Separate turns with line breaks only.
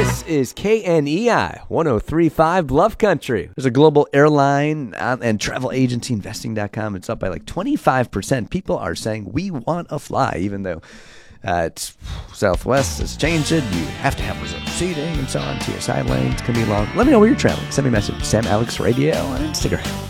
This is KNEI 1035 Bluff Country. There's a global airline and travel agency, investing.com. It's up by like 25%. People are saying we want to fly, even though it's Southwest has changed it. You have to have reserved seating and so on. TSI lanes can be long. Let me know where you're traveling. Send me a message. Sam Alex Radio on Instagram.